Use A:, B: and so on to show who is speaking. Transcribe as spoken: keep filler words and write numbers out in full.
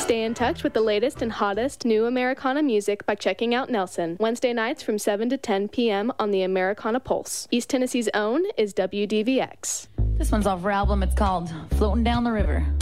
A: Stay in touch with the latest and hottest new Americana music by checking out Nelson, Wednesday nights from seven to ten p.m. on the Americana Pulse. East Tennessee's own is W D V X.
B: This one's off her album. It's called Floating Down the River.